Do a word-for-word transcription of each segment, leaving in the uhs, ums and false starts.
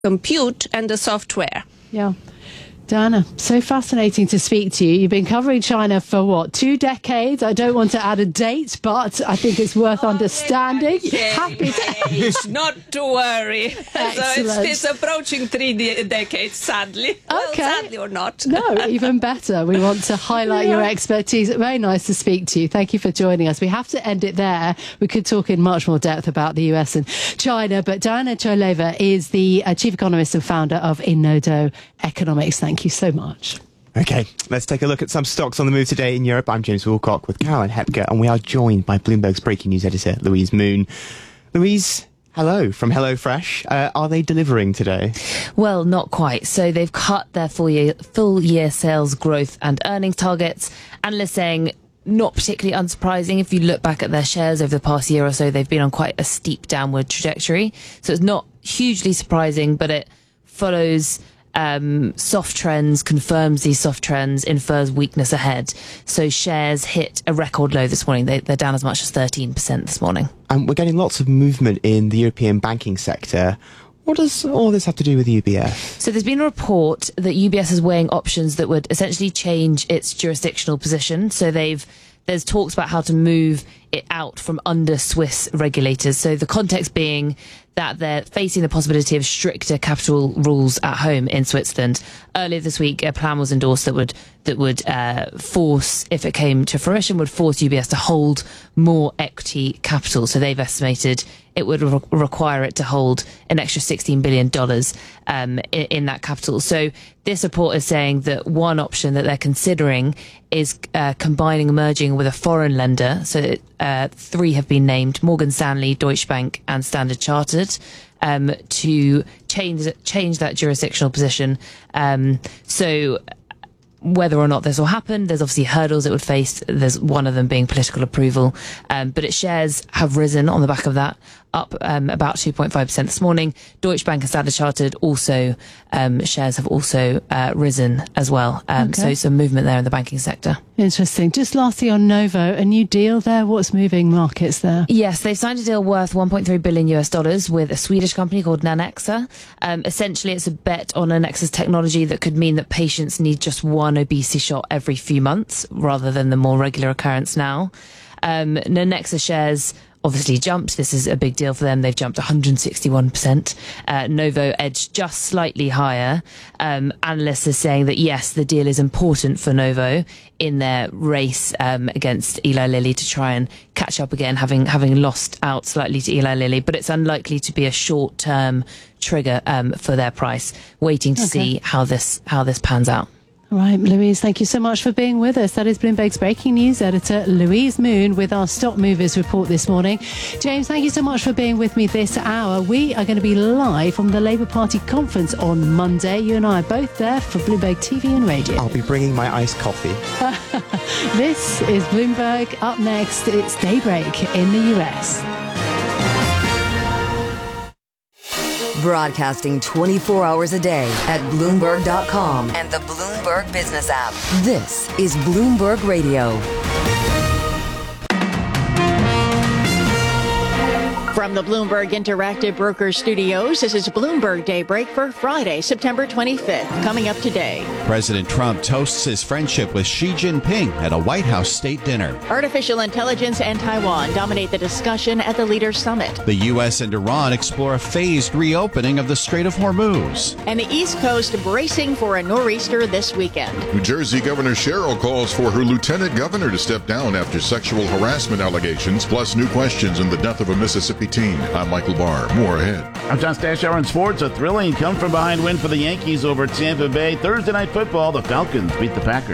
compute and the software. Yeah. Diana, so fascinating to speak to you. You've been covering China for, what, two decades? I don't want to add a date, but I think it's worth oh, understanding. Happy days. Not to worry. Excellent. So it's, it's approaching three de- decades, sadly. Okay. Well, sadly or not. No, even better. We want to highlight yeah. your expertise. Very nice to speak to you. Thank you for joining us. We have to end it there. We could talk in much more depth about the U S and China, but Diana Choleva is the uh, chief economist and founder of Inodo Economics. Thank you so much. Okay, let's take a look at some stocks on the move today in Europe. I'm James Wilcock with Caroline Hepker, and we are joined by Bloomberg's breaking news editor, Louise Moon. Louise, hello from HelloFresh. Uh, are they delivering today? Well, not quite. So they've cut their full year, full year sales growth and earnings targets. Analysts saying not particularly unsurprising. If you look back at their shares over the past year or so, they've been on quite a steep downward trajectory. So it's not hugely surprising, but it follows Um, soft trends, confirms these soft trends, infers weakness ahead. So shares hit a record low this morning. They, they're down as much as thirteen percent this morning. And we're getting lots of movement in the European banking sector. What does all this have to do with U B S? So there's been a report that U B S is weighing options that would essentially change its jurisdictional position. So they've there's talks about how to move it out from under Swiss regulators. So the context being that they're facing the possibility of stricter capital rules at home in Switzerland. Earlier this week, a plan was endorsed that would that would uh, force, if it came to fruition, would force U B S to hold more equity capital. So they've estimated it would re- require it to hold an extra sixteen billion dollars um, in, in that capital. So this report is saying that one option that they're considering is uh, combining, merging with a foreign lender. So uh, three have been named: Morgan Stanley, Deutsche Bank and Standard Chartered, um, to change change that jurisdictional position. Um, so whether or not this will happen, there's obviously hurdles it would face. There's one of them being political approval. Um, but its shares have risen on the back of that, up um, about two point five percent this morning. Deutsche Bank and Standard Chartered also, um, shares have also uh, risen as well. Um, okay. So some movement there in the banking sector. Interesting. Just lastly on Novo, a new deal there. What's moving markets there? Yes, they've signed a deal worth one point three billion US dollars with a Swedish company called Nanexa. Um, essentially, it's a bet on Nanexa's technology that could mean that patients need just one obesity shot every few months rather than the more regular occurrence now. Um, Nanexa shares obviously jumped. This is a big deal for them. They've jumped one hundred sixty-one percent. Uh, Novo edged just slightly higher. Um, analysts are saying that, yes, the deal is important for Novo in their race um, against Eli Lilly to try and catch up again, having having lost out slightly to Eli Lilly. But it's unlikely to be a short-term trigger um, for their price. Waiting to okay. see how this how this pans out. Right, Louise, thank you so much for being with us. That is Bloomberg's breaking news editor, Louise Moon, with our Stock Movers report this morning. James, thank you so much for being with me this hour. We are going to be live from the Labour Party conference on Monday. You and I are both there for Bloomberg T V and radio. I'll be bringing my iced coffee. This is Bloomberg. Up next, it's Daybreak in the U S. Broadcasting twenty-four hours a day at Bloomberg dot com and the Bloomberg Business app. This is Bloomberg Radio. From the Bloomberg Interactive Brokers Studios, this is Bloomberg Daybreak for Friday, September twenty-fifth. Coming up today, President Trump toasts his friendship with Xi Jinping at a White House state dinner. Artificial intelligence and Taiwan dominate the discussion at the Leaders Summit. The U S and Iran explore a phased reopening of the Strait of Hormuz. And the East Coast bracing for a nor'easter this weekend. New Jersey Governor Sherrill calls for her lieutenant governor to step down after sexual harassment allegations, plus new questions in the death of a Mississippi teen. I'm Michael Barr. More ahead. I'm John Stashower in sports. A thrilling come-from-behind win for the Yankees over Tampa Bay. Thursday Night Football, the Falcons beat the Packers.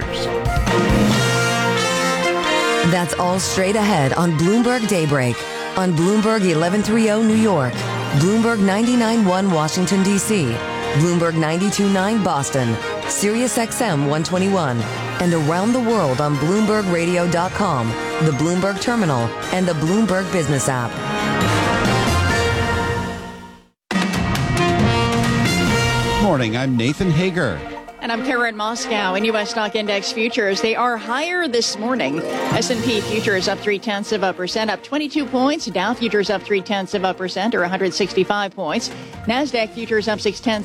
That's all straight ahead on Bloomberg Daybreak. On Bloomberg eleven thirty New York, Bloomberg ninety-nine point one Washington, D C, Bloomberg ninety-two point nine Boston, Sirius X M one twenty-one, and around the world on Bloomberg Radio dot com, the Bloomberg Terminal, and the Bloomberg Business app. Morning, I'm Nathan Hager. And I'm Karen Moscow. In U S stock index futures, they are higher this morning. S and P futures up three tenths of a percent, up twenty-two points. Dow futures up three tenths of a percent, or one hundred sixty-five points. NASDAQ futures up six tenths.